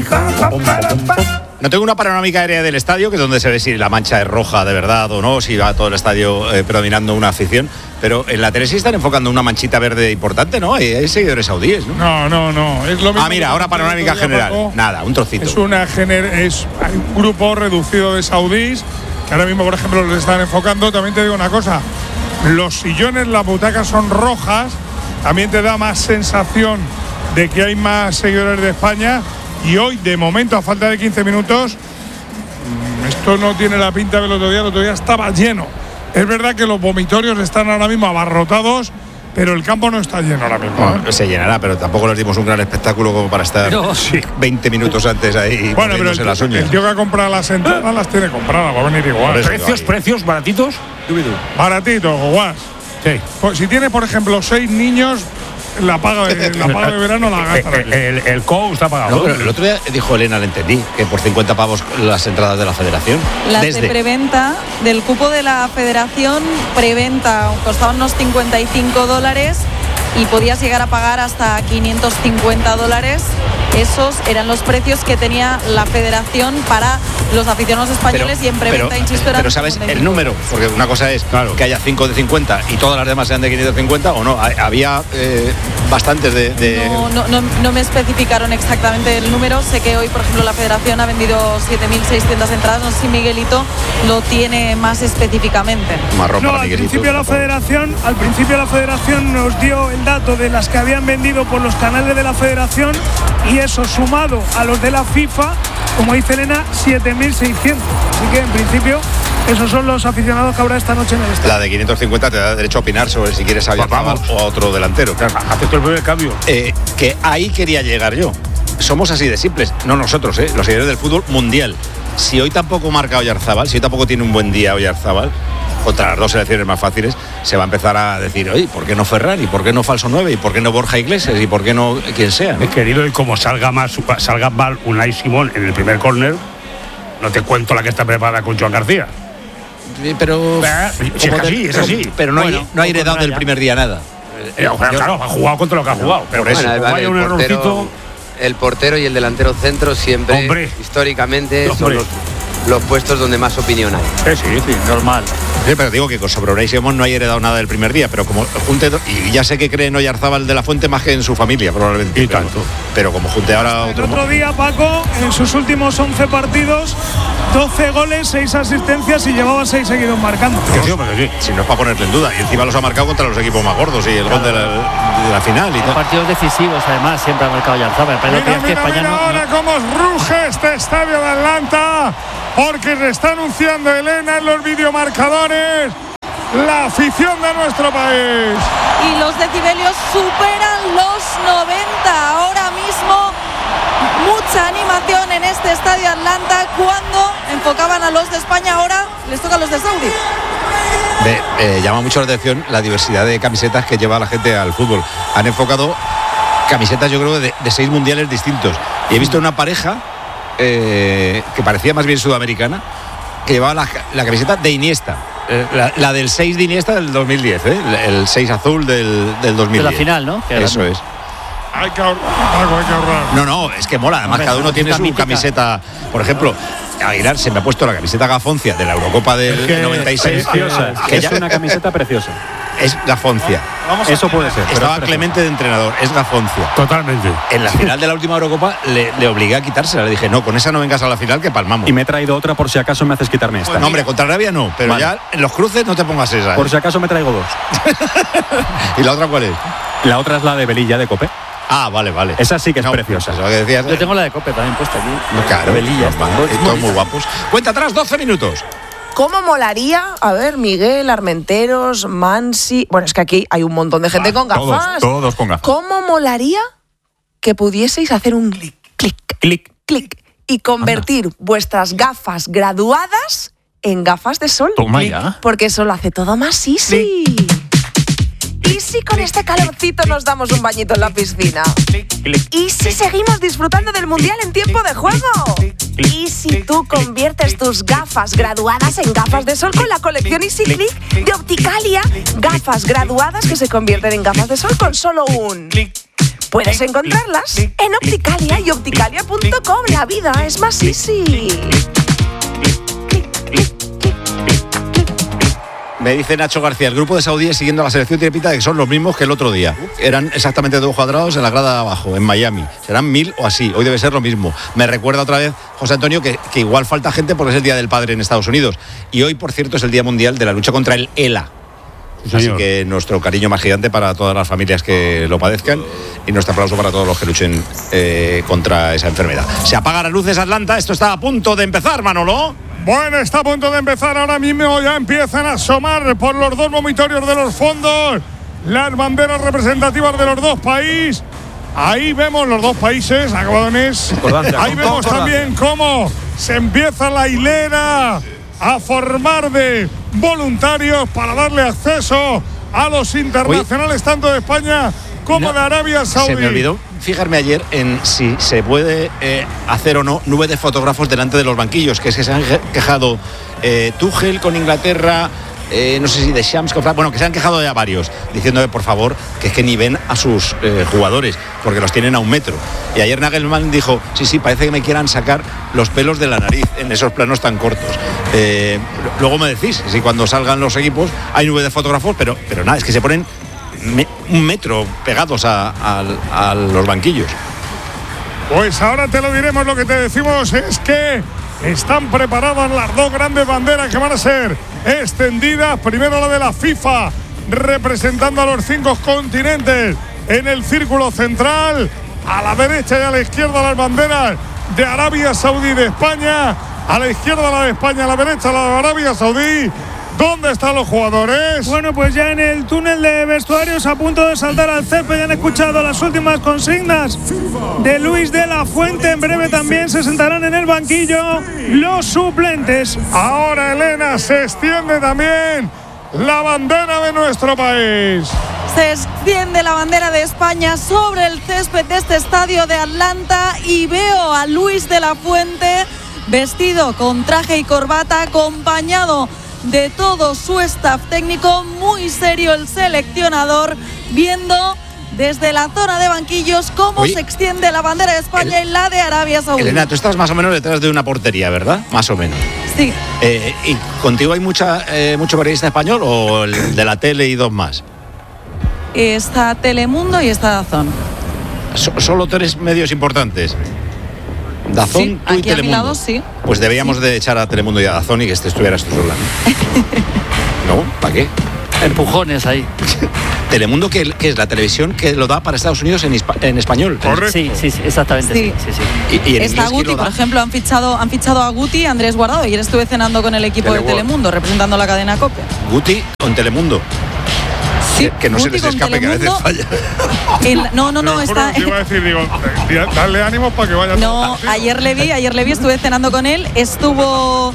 No tengo una panorámica aérea del estadio, que es donde se ve si la mancha es roja de verdad o no, si va todo el estadio predominando una afición. Pero en la tele sí están enfocando una manchita verde importante, ¿no? Hay seguidores saudíes, ¿no? No. Es lo mismo. Mira, ahora panorámica general. Paco. Nada, un trocito. Hay un grupo reducido de saudíes que ahora mismo, por ejemplo, los están enfocando. También te digo una cosa. Los sillones, las butacas son rojas. También te da más sensación de que hay más seguidores de España. Y hoy, de momento, a falta de 15 minutos, esto no tiene la pinta del otro día. El otro día estaba lleno. Es verdad que los vomitorios están ahora mismo abarrotados, pero el campo no está lleno ahora mismo. Bueno, se llenará, pero tampoco les dimos un gran espectáculo como para estar 20 minutos antes ahí. Bueno, pero las uñas. El tío que ha comprado las entradas las tiene compradas, va a venir igual. ¿Precios baratitos? Baratito, guas. Sí. Pues si tiene, por ejemplo, 6 niños, la paga de verano la gasta. El COU está pagado. No, pero el otro día dijo Elena, le entendí, que por 50 pavos las entradas de la federación. Las de preventa, del cupo de la federación, preventa, costaban unos $55 y podías llegar a pagar hasta $550. Esos eran los precios que tenía la federación para los aficionados españoles y en preventa, insisto, eran. Pero ¿sabes el número? Porque una cosa es que haya 5 de 50 y todas las demás sean de 550 o no. Había bastantes de. No me especificaron exactamente el número. Sé que hoy, por ejemplo, la federación ha vendido 7.600 entradas. No sé si Miguelito lo tiene más específicamente. Al principio la federación nos dio el dato de las que habían vendido por los canales de la federación, y eso sumado a los de la FIFA, como dice Elena, 7.600. Así que en principio esos son los aficionados que habrá esta noche en el estadio. La de 550 te da derecho a opinar sobre si quieres a Oyarzabal o a otro delantero. Claro. Haces tú el primer cambio. Que ahí quería llegar yo. Somos así de simples, no nosotros, los seguidores del fútbol mundial. Si hoy tampoco marca Oyarzabal, si hoy tampoco tiene un buen día Oyarzabal, contra las dos selecciones más fáciles, se va a empezar a decir, oye, ¿por qué no Ferran? ¿Y por qué no Falso 9? ¿Y por qué no Borja Iglesias? ¿Y por qué no quien sea? ¿no? Querido, y como salga mal Unai Simón en el primer córner, no te cuento la que está preparada con Joan García. Pero es así. Pero no hay heredado del primer día nada. Claro, ha jugado contra lo que ha jugado. Pero por eso, vaya un errorcito. El portero y el delantero centro siempre, históricamente, son los puestos donde más opinión hay. Sí, normal. Sí, pero digo que sobre Unai Simón no hay heredado nada del primer día, pero como junte, y ya sé que cree en Oyarzabal de la Fuente más que en su familia, probablemente. Y tanto. Pero como junte ahora El otro día, Paco, en sus últimos 11 partidos, 12 goles, 6 asistencias y llevaba 6 seguidos marcando. Si no es para ponerle en duda. Y encima los ha marcado contra los equipos más gordos y el gol de la final y tal. Partidos decisivos, además, siempre ha marcado Oyarzabal. Mira ahora cómo ruge este estadio de Atlanta, porque se está anunciando Elena en los videomarcadores la afición de nuestro país. Y los decibelios superan los 90. Ahora mismo mucha animación en este estadio Atlanta. Cuando enfocaban a los de España, ahora les toca a los de Saudi. Llama mucho la atención la diversidad de camisetas que lleva la gente al fútbol. Han enfocado camisetas, yo creo, de 6 mundiales distintos. Y he visto una pareja que parecía más bien sudamericana, que llevaba la camiseta de Iniesta, la del 6 de Iniesta del 2010, el 6 azul del 2010. De la final, ¿no? Eso es. Hay que ahorrar. No, es que mola. Además, cada uno tiene su camiseta. Por ejemplo, Aguilar se me ha puesto la camiseta gafoncia de la Eurocopa del 96. Es una camiseta preciosa. Es gafoncia. Eso puede ser. Estaba Clemente de entrenador, es gafoncia. Totalmente. En la final de la última Eurocopa le obligué a quitársela. Le dije, no, con esa no vengas a la final, que palmamos. Y me he traído otra por si acaso me haces quitarme esta. No, hombre, contra Arabia no, pero ya en los cruces no te pongas esa. Por si acaso me traigo 2. ¿Y la otra cuál es? La otra es la de Velilla de Cope. Ah, vale. Esa sí que es preciosa. Eso que decías, yo tengo la de Cope también puesta aquí. Claro, Velilla. Todos muy guapos. Cuenta atrás, 12 minutos. ¿Cómo molaría? A ver, Miguel, Armenteros, Mansi. Bueno, es que aquí hay un montón de gente con gafas. Todos con gafas. ¿Cómo molaría que pudieseis hacer un clic y convertir vuestras gafas graduadas en gafas de sol? Toma ya. Porque eso lo hace todo más easy. ¿Y si con este calorcito nos damos un bañito en la piscina? ¿Y si seguimos disfrutando del Mundial en tiempo de juego? ¿Y si tú conviertes tus gafas graduadas en gafas de sol con la colección Easy Click de Opticalia? Gafas graduadas que se convierten en gafas de sol con solo un Puedes encontrarlas en Opticalia y opticalia.com. La vida es más easy. Me dice Nacho García, el grupo de saudíes siguiendo a la selección tiene pinta de que son los mismos que el otro día. Eran exactamente 2 cuadrados en la grada de abajo, en Miami. Serán 1000 o así, hoy debe ser lo mismo. Me recuerda otra vez, José Antonio, que igual falta gente porque es el Día del Padre en Estados Unidos. Y hoy, por cierto, es el Día Mundial de la lucha contra el ELA. Así que nuestro cariño más gigante para todas las familias que lo padezcan y nuestro aplauso para todos los que luchen contra esa enfermedad. Se apagan las luces, Atlanta, esto está a punto de empezar, Manolo. Bueno, está a punto de empezar ahora mismo, ya empiezan a asomar por los 2 vomitorios de los fondos las banderas representativas de los 2 países. Ahí vemos los 2 países, acabadones. Ahí vemos también cómo se empieza la hilera a formar de voluntarios para darle acceso a los internacionales, tanto de España como de Arabia Saudí. Se me olvidó fijarme ayer en si se puede hacer o no nube de fotógrafos delante de los banquillos, que es que se han quejado Tuchel con Inglaterra, no sé si de Shams, bueno, que se han quejado ya varios, diciendo por favor, que es que ni ven a sus jugadores, porque los tienen a 1 metro. Y ayer Nagelsmann dijo, sí, parece que me quieran sacar los pelos de la nariz en esos planos tan cortos. Luego me decís, si cuando salgan los equipos hay nube de fotógrafos, pero nada, es que se ponen 1 metro pegados a los banquillos. Pues ahora te lo diremos. Lo que te decimos es que están preparadas las 2 grandes banderas que van a ser extendidas. Primero la de la FIFA, representando a los 5 continentes en el círculo central. A la derecha y a la izquierda las banderas de Arabia Saudí y de España. A la izquierda la de España, a la derecha la de Arabia Saudí. ¿Dónde están los jugadores? Bueno, pues ya en el túnel de vestuarios, a punto de saltar al césped, ya han escuchado las últimas consignas de Luis de la Fuente. En breve también se sentarán en el banquillo los suplentes. Ahora, Elena, se extiende también la bandera de nuestro país. Se extiende la bandera de España sobre el césped de este estadio de Atlanta y veo a Luis de la Fuente vestido con traje y corbata, acompañado de todo su staff técnico, muy serio el seleccionador, viendo desde la zona de banquillos cómo se extiende la bandera de España y la de Arabia Saudí. Elena, tú estás más o menos detrás de una portería, ¿verdad? Más o menos. Sí. ¿Y contigo hay mucho periodista español o el de la tele y 2 más? Está Telemundo y está DAZN. Solo 3 medios importantes. DAZN, sí, tú y aquí Telemundo. A mi lado, sí. Pues deberíamos de echar a Telemundo y a DAZN y que estuvieras tú sola. ¿No? ¿Para qué? Empujones ahí. Telemundo, que es la televisión que lo da para Estados Unidos en español. Correcto. Sí, exactamente. Sí. ¿Y en está Guti, por ejemplo, han fichado a Guti, Andrés Guardado. Ayer estuve cenando con el equipo de Telemundo, representando la cadena COPE. Guti con Telemundo. Sí, que no Guti se les escape, que a veces falla. No, está. Iba a decir, darle ánimos para que vaya. No, ayer le vi, estuve cenando con él, estuvo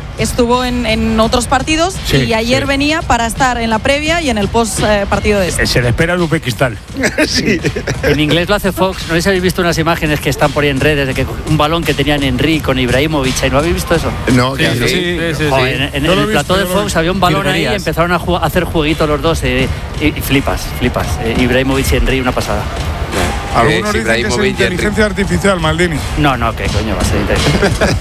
en otros partidos y ayer venía para estar en la previa y en el post partido de este. Se le espera en Uzbekistán. Sí. En inglés lo hace Fox. No sé si habéis visto unas imágenes que están por ahí en redes de que un balón que tenían Henry con Ibrahimovic. ¿Y no habéis visto eso? No, sí. En el plató de Fox había un balón ahí y empezaron a hacer jueguito los dos y flipas. Ibrahimovic y Henry, una pasada. Algunos dicen que es inteligencia artificial, Maldini. No, qué coño va a ser inteligencia.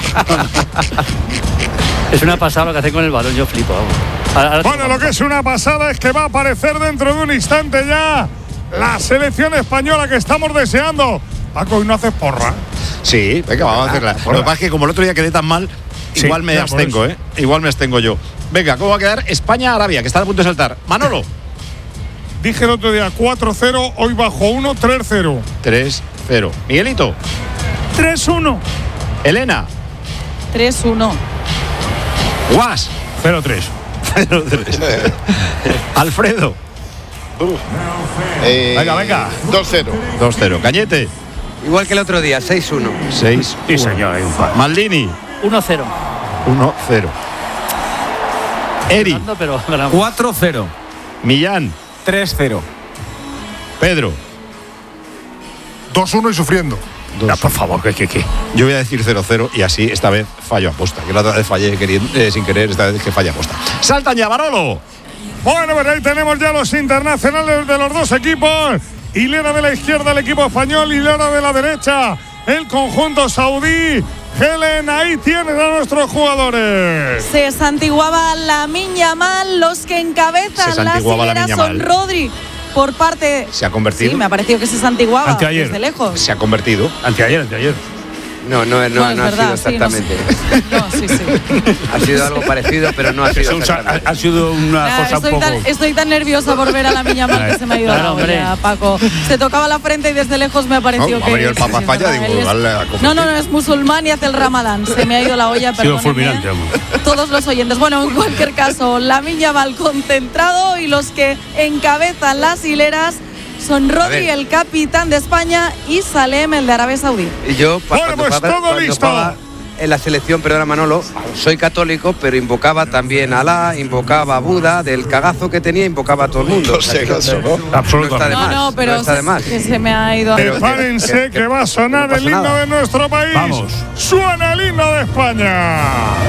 Es una pasada lo que hace con el balón, yo flipo. Bueno, lo que es una pasada es que va a aparecer dentro de un instante ya la selección española que estamos deseando. Paco, ¿y no haces porra? Sí, venga, vamos a hacerla. Lo que pasa es que como el otro día quedé tan mal, igual me abstengo, Igual me abstengo yo. Venga, ¿cómo va a quedar España-Arabia, que está a punto de saltar? Manolo. Dije el otro día 4-0, hoy bajo 1, 3-0. 3-0. Miguelito. 3-1. Elena. 3-1. Guas. 0-3. Alfredo. Venga. 2-0. 2-0. Cañete. Igual que el otro día, 6-1. 6-1. Sí, señor. Maldini. 1-0. 1-0. Eri. 4-0. Millán. 3-0. Pedro. 2-1 y sufriendo. Por favor, ¿qué? Yo voy a decir 0-0 y así esta vez fallo aposta. Que la otra vez fallé sin querer, esta vez que falla aposta. ¡Saltan ya, Manolo! Bueno, pues ahí tenemos ya los internacionales de los 2 equipos hilera de la izquierda el equipo español, hilera de la derecha el conjunto saudí. Helen, ahí tienes a nuestros jugadores. Se santiguaba Lamine Yamal, los que encabezan las hileras son Rodri. Por parte. Se ha convertido. Sí, me ha parecido que se santiguaba desde lejos. Se ha convertido. Anteayer. No ha sido exactamente. Sí. Ha sido algo parecido, pero no ha sido exactamente. Ha sido una cosa un poco. Estoy tan nerviosa por ver a la Yamal que se me ha ido la olla, Paco. Se tocaba la frente y desde lejos me ha parecido que. El Papa falla, no, es musulmán y hace el Ramadán. Se me ha ido la olla, pero. Todos los oyentes. Bueno, en cualquier caso, la Yamal concentrado y los que encabezan las hileras son Rodri, el capitán de España, y Salem, el de Arabia Saudí. Y yo, cuando listo. En la selección, perdona Manolo, soy católico, pero invocaba también a Alá, invocaba a Buda, del cagazo que tenía, invocaba a todo el mundo. Absolutamente. No, pero está de más. Que se me ha ido. Prepárense que va a sonar el himno de nuestro país. Vamos. Suena el himno de España.